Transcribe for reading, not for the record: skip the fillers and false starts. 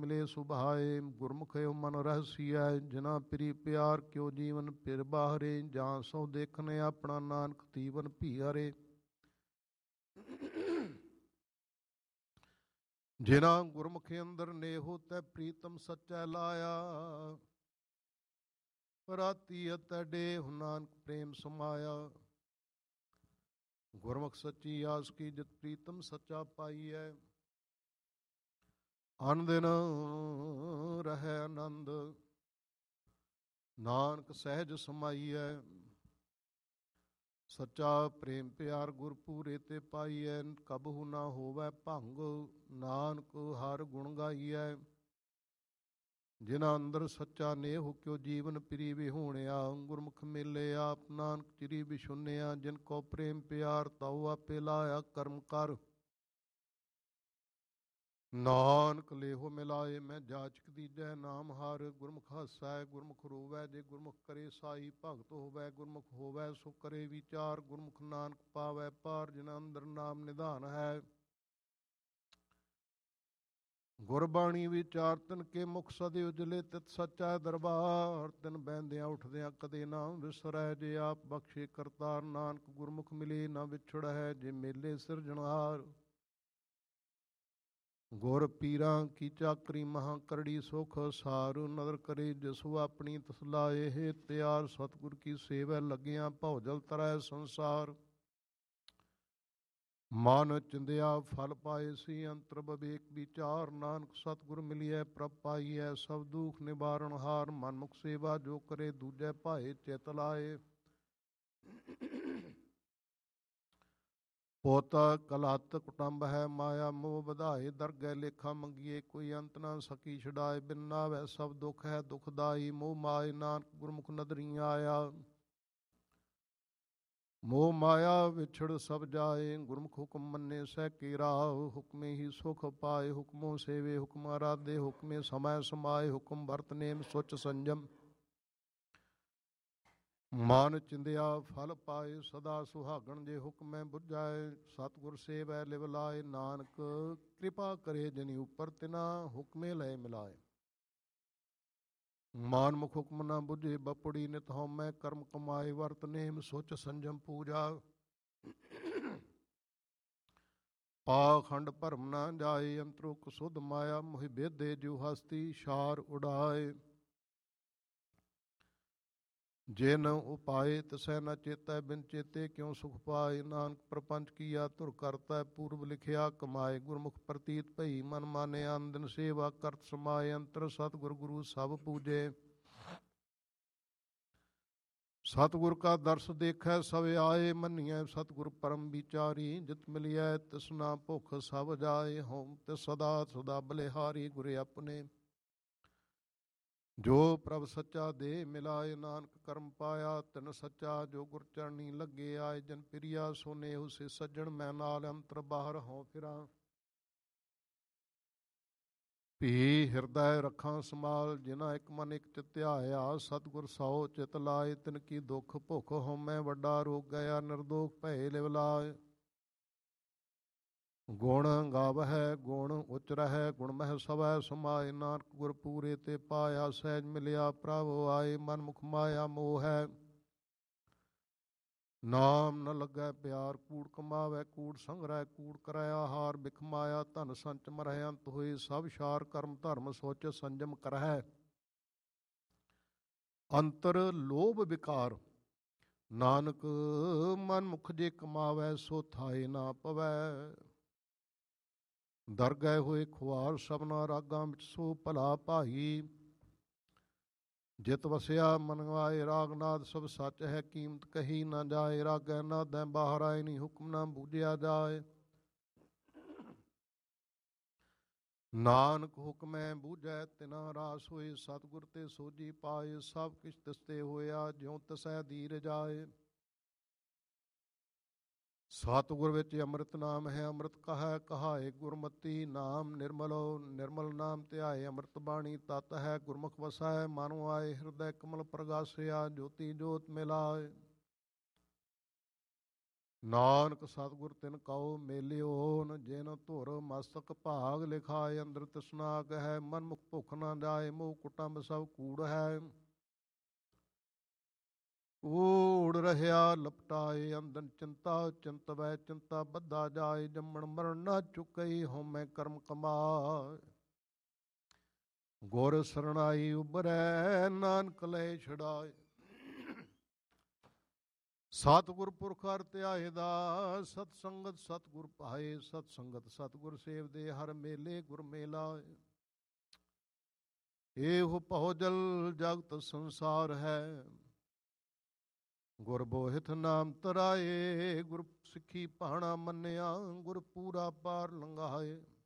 ਮਿਲੇ ਸੁਭਾਏ। ਗੁਰਮੁਖ ਏਉ ਮਨ ਰਹਸੀਐ, ਜਿਨਾ ਪ੍ਰੀ ਪਿਆਰ ਕਿਉ ਜੀਵਨ ਫਿਰ ਬਾਹਰੇ। ਜਾਂ ਸੋ ਦੇਖਨੇ ਆਪਣਾ ਨਾਨਕ ਤੀਵਨ ਭੀਆਰੇ। ਜਿਨਾ ਗੁਰਮੁਖ ਅੰਦਰ ਨੇਹੋ ਤੈ ਪ੍ਰੀਤਮ ਸੱਚੈ ਲਾਇਆ। ਰਾਤੀ ਅਤੈ ਡੇਹੁ ਨਾਨਕ ਪ੍ਰੇਮ ਸਮਾਇਆ। ਗੁਰਮੁਖ ਸੱਚੀ ਆਸ ਕੀ ਜਿਤ ਪ੍ਰੀਤਮ ਸੱਚਾ ਪਾਈਐ। ਅਨ ਦਿਨ ਰਹੈ ਆਨੰਦ, ਨਾਨਕ ਸਹਿਜ ਸਮਾਈਐ। ਸੱਚਾ ਪ੍ਰੇਮ ਪਿਆਰ ਗੁਰ ਪੂਰੇ ਤੇ ਪਾਈਐ। ਕਬਹੂ ਨਾ ਹੋਵੈ ਭੰਗ, ਨਾਨਕ ਹਰ ਗੁਣ ਗਾਈਐ। ਜਿਨਾ ਅੰਦਰ ਸੱਚਾ ਨੇਹੁ ਕਿਉ ਜੀਵਨ ਪ੍ਰੀ ਵਿਹੂਣਿਆ। ਗੁਰਮੁਖ ਮੇਲੇ ਆਪ ਨਾਨਕ ਚਿਰੀ ਵਿਛੁੰਨਿਆ। ਜਿਨ ਕੋ ਪ੍ਰੇਮ ਪਿਆਰ ਤਾਉ ਆਪੇ ਲਾਇਆ ਕਰਮ ਕਰ। ਨਾਨਕ ਲੇਹੋ ਮਿਲਾਏ ਮੈਂ ਜਾਚਕ ਦੀਜੈ ਨਾਮ ਹਰ। ਗੁਰਮੁਖ ਹਸੈ ਗੁਰਮੁਖ ਰੋਵੈ, ਜੇ ਗੁਰਮੁਖ ਕਰੇ ਸਾਈ ਭਗਤ ਹੋਵੈ। ਗੁਰਮੁਖ ਹੋਵੈ ਸੋ ਕਰੇ ਵਿਚਾਰ, ਗੁਰਮੁਖ ਨਾਨਕ ਪਾਵੈ ਪਾਰ। ਜਿਨਾ ਅੰਦਰ ਨਾਮ ਨਿਧਾਨ ਹੈ, ਗੁਰਬਾਣੀ ਵਿਚਾਰ ਤਿਨ ਕੇ ਮੁਖ ਸਦੇ ਉਜਲੇ। ਤਿਤ ਸੱਚਾ ਦਰਬਾਰ, ਤਿਨ ਬਹਿੰਦਿਆਂ ਉੱਠਦਿਆਂ ਕਦੇ ਨਾ ਵਿਸਰੈ। ਜੇ ਆਪ ਬਖਸ਼ੇ ਕਰਤਾਰ, ਨਾਨਕ ਗੁਰਮੁਖ ਮਿਲੇ ਨਾ ਵਿਛੜੈ। ਜੇ ਮੇਲੇ ਸਿਰਜਣਹਾਰ, ਗੁਰ ਪੀਰਾਂ ਕੀ ਚਾਕਰੀ ਮਹਾਂ ਕਰੜੀ ਸੁਖ ਸਾਰ। ਨਦਰ ਕਰੇ ਜਿਸੁ ਆਪਣੀ ਤਿਸ ਲਾਏ ਹੈ ਤਿਆਰ। ਸਤਿਗੁਰ ਕੀ ਸੇਵੈ ਲੱਗਿਆ ਭਉ ਜਲ ਤਰੈ ਸੰਸਾਰ। ਮਨ ਚਿੰਦਿਆ ਫਲ ਪਾਏ ਸੀ ਅੰਤਰ ਬਵੇਕ ਵਿਚਾਰ। ਨਾਨਕ ਸਤਿਗੁਰ ਮਿਲਿਐ ਪ੍ਰਭ ਪਾਈਐ, ਸਭ ਦੁਖ ਨਿਵਾਰਨ ਹਾਰ। ਮਨਮੁਖ ਸੇਵਾ ਜੋ ਕਰੇ ਦੂਜੈ ਭਾਏ ਚਿਤ ਲਾਏ। ਪੁੱਤ ਕਲਹੱਤ ਕੁਟੰਬ ਹੈ ਮਾਇਆ ਮੋਹ ਵਧਾਏ। ਦਰਗਹਿ ਲੇਖਾ ਮੰਗੀਏ ਕੋਈ ਅੰਤ ਨਾ ਸਕੀ ਛਡਾਏ। ਬਿਨ ਨਾਵੈ ਸਭ ਦੁਖ ਹੈ ਦੁਖਦਾਈ, ਮੋਹ ਮਾਏ ਨਾਨਕ ਗੁਰਮੁਖ ਨਦਰੀ ਆਇਆ। ਮੋਹ ਮਾਇਆ ਵਿਛੜ ਸਭ ਜਾਏ, ਗੁਰਮੁਖ ਹੁਕਮ ਮੰਨੇ ਸਹਿ ਕੇਰਾ। ਹੁਕਮੇ ਹੀ ਸੁਖ ਪਾਏ, ਹੁਕਮੋ ਸੇਵੇ ਹੁਕਮ ਆਰਾਧੇ। ਹੁਕਮੇ ਸਮੈ ਸਮਾਏ, ਹੁਕਮ ਵਰਤ ਨੇਮ ਸੁਚ ਸੰਜਮ। ਮਨ ਚਿੰਦਿਆ ਫਲ ਪਾਏ, ਸਦਾ ਸੁਹਾਗਣ ਜੇ ਹੁਕਮੈ ਬੁਝਾਏ। ਸਤਿਗੁਰ ਸੇਵੈ ਲਿਵ ਲਾਏ, ਨਾਨਕ ਕਿਰਪਾ ਕਰੇ ਜਿਨੀ ਉਪਰ ਤਿਨਾ ਹੁਕਮੇ ਲਏ ਮਿਲਾਏ। ਮਾਨਮੁਖ ਹੁਕਮ ਨਾ ਬੁਝੇ ਬਪੜੀ, ਨਿਤ ਹਉਮੈ ਕਰਮ ਕਮਾਏ। ਵਰਤ ਨੇਮ ਸੁਚ ਸੰਜਮ ਪੂਜਾ, ਪਾਖੰਡ ਭਰਮ ਨਾ ਜਾਏ। ਅੰਤਰੁਖ ਸੁਧ ਮਾਇਆ ਮੋਹਿ ਬੇਦੇ, ਜੋ ਹਸਤੀ ਸ਼ਾਰ ਉਡਾਏ। ਜਿਨ ਉਪਾਏ ਤਿਸੈ ਨ ਚੇਤੈ, ਬਿਨ ਚੇਤੇ ਕਿਉ ਸੁਖ ਪਾਏ। ਨਾਨਕ ਪ੍ਰਪੰਚ ਕੀਆ ਧੁਰ ਕਰਤੈ, ਪੂਰਬ ਲਿਖਿਆ ਕਮਾਏ। ਗੁਰਮੁਖ ਪ੍ਰਤੀਤ ਭਈ ਮਨ ਮਾਨਿਆ, ਅਨ ਦਿਨ ਸੇਵਾ ਕਰਤ ਸਮਾਏ। ਅੰਤਰ ਸਤਿਗੁਰ ਗੁਰੂ ਸਭ ਪੂਜੇ, ਸਤਿਗੁਰ ਕਾ ਦਰਸ ਦੇਖੈ ਸਭ ਆਏ। ਮੰਨੀਐ ਸਤਿਗੁਰ ਪਰਮ ਵਿਚਾਰੀ, ਜਿਤ ਮਿਲਿਐ ਤਿਸਨਾ ਭੁਖ ਸਭ ਜਾਏ। ਹਉ ਤਿਸ ਸਦਾ ਸਦਾ ਬਲਿਹਾਰੀ, ਗੁਰੇ ਆਪਣੇ ਜੋ ਪ੍ਰਭ ਸੱਚਾ ਦੇ ਮਿਲਾਏ। ਨਾਨਕ ਕਰਮ ਪਾਇਆ ਤਿਨ ਸੱਚਾ, ਜੋ ਗੁਰ ਚਰਣੀ ਲੱਗੇ ਆਏ। ਜਨ ਪ੍ਰਿਆ ਸੋ ਨੇਹੁ ਸੇ ਸੱਜਣ, ਮੈਂ ਨਾਲ ਅੰਤਰ ਬਾਹਰ ਹਉ ਫਿਰਾਂ। ਭੀ ਹਿਰਦੈ ਰੱਖਾਂ ਸਮਾਲ, ਜਿਨਾ ਇੱਕ ਮਨ ਇੱਕ ਚਿਤ ਧਿਆਇਆ। ਸਤਿਗੁਰ ਸੌ ਚਿਤ ਲਾਏ, ਤਿਨ ਕੀ ਦੁਖ ਭੁਖ ਹਉਮੈ ਵੱਡਾ ਰੋਗ ਗਿਆ। ਨਿਰਦੋਖ ਭਏ ਲਿਵ ਲਾਏ। ਗੁਣ ਗਾਵਹਿ ਗੁਣ ਉਚ ਰਹੈ, ਗੁਣ ਮਹਿ ਸਵੈ ਸਮਾਏ। ਨਾਨਕ ਗੁਰ ਪੂਰੇ ਤੇ ਪਾਇਆ, ਸਹਿਜ ਮਿਲਿਆ ਪ੍ਰਭ ਆਏ। ਮਨ ਮੁਖ ਮਾਇਆ ਮੋਹ ਹੈ, ਨਾਮ ਨ ਲੱਗੈ ਪਿਆਰ। ਕੂੜ ਕਮਾਵੈ ਕੂੜ ਸੰਗ੍ਰਹਿ, ਕੂੜ ਕਰੈ ਆਹਾਰ। ਬਿਖ ਮਾਇਆ ਧਨ ਸੰਚ ਮਰਹਿ, ਅੰਤ ਹੋਏ ਸਭ ਸਾਰ। ਕਰਮ ਧਰਮ ਸੋਚ ਸੰਜਮ ਕਰਹਿ, ਅੰਤਰ ਲੋਭ ਵਿਕਾਰ। ਨਾਨਕ ਮਨ ਮੁਖ ਜੇ ਕਮਾਵੈ, ਸੋ ਥਾਏ ਨਾ ਪਵੈ। ਦਰ ਗਏ ਹੋਏ ਖੁਆਰ ਸਭਨਾ ਰਾਗਾਂ ਵਿੱਚ, ਸੋ ਭਲਾ ਭਾਈ। ਜਿਤ ਵਸਿਆ ਮਨ ਆਏ, ਰਾਗਨਾਦ ਸਭ ਸੱਚ ਹੈ। ਕੀਮਤ ਕਹੀ ਨਾ ਜਾਏ, ਰਾਗੈ ਨਾਦੈ ਬਾਹਰ ਆਏ। ਨੀ ਹੁਕਮ ਨਾ ਬੂਝਿਆ ਜਾਏ। ਨਾਨਕ ਹੁਕਮੈ ਬੂਝੈ ਤਿਨਾ ਰਾਸ ਹੋਏ, ਸਤਿਗੁਰ ਤੇ ਸੋਝੀ ਪਾਏ। ਸਭ ਕਿਛ ਤਿਸ ਤੇ ਹੋਇਆ, ਜਿਉ ਤਿਸੈ ਦੀਰ ਜਾਏ। ਸਤਿਗੁਰ ਵਿੱਚ ਅੰਮ੍ਰਿਤ ਨਾਮ ਹੈ, ਅੰਮ੍ਰਿਤ ਕਹੈ ਕਹਾਏ। ਗੁਰਮਤੀ ਨਾਮ ਨਿਰਮਲੋ, ਨਿਰਮਲ ਨਾਮ ਧਿਆਏ। ਅੰਮ੍ਰਿਤ ਬਾਣੀ ਤਤ ਹੈ, ਗੁਰਮੁਖ ਵਸੈ ਮਨ ਆਏ। ਹਿਰਦੈ ਕਮਲ ਪ੍ਰਗਾਸਿਆ, ਜੋਤੀ ਜੋਤ ਮਿਲਾਏ। ਨਾਨਕ ਸਤਿਗੁਰ ਤਿਨ ਕਉ ਮੇਲਿਓਨ, ਜਿਨ ਧੁਰ ਮਸਤਕ ਭਾਗ ਲਿਖਾਏ। ਅੰਦਰ ਤ੍ਰਿਸ਼ਨਾ ਕਹੈ ਮਨ ਮੁਖ ਭੁਖ ਨਾ ਜਾਏ, ਮੋਹ ਕੁਟੰਬ ਸਭ ਕੂੜ ਹੈ। ਕੂੜ ਰਹਿਆ ਲਪਟਾਏ, ਅੰਦਨ ਚਿੰਤਾ ਚਿੰਤਵੈ ਚਿੰਤਾ ਬੱਧਾ ਜਾਏ। ਜੰਮਣ ਮਰਨ ਨਾ ਚੁਕਈ, ਹਉਮੈ ਕਰਮ ਕਮਾਏ। ਗੁਰ ਸਰਣਾਈ ਉਬਰੈ, ਨਾਨਕ ਲੈ ਛਡਾਏ। ਸਤਿਗੁਰ ਪੁਰਖ ਹਰਿ ਧਿਆਏ ਦਾ, ਸਤ ਸੰਗਤ ਸਤਿਗੁਰ ਪਾਏ। ਸਤ ਸੰਗਤ ਸਤਿਗੁਰ ਸੇਵਦੇ, ਹਰ ਮੇਲੇ ਗੁਰ ਮੇਲਾਏ। ਇਹੋ ਭਉ ਜਲ ਜਗਤ ਸੰਸਾਰ ਹੈ, ਗੁਰ ਬੋਹਿਥ ਨਾਮ ਤਰਾਏ। ਗੁਰ ਸਿੱਖੀ ਭਾਣਾ ਮੰਨਿਆ, ਗੁਰ ਪੂਰਾ ਪਾਰ ਲੰਘਾਏ।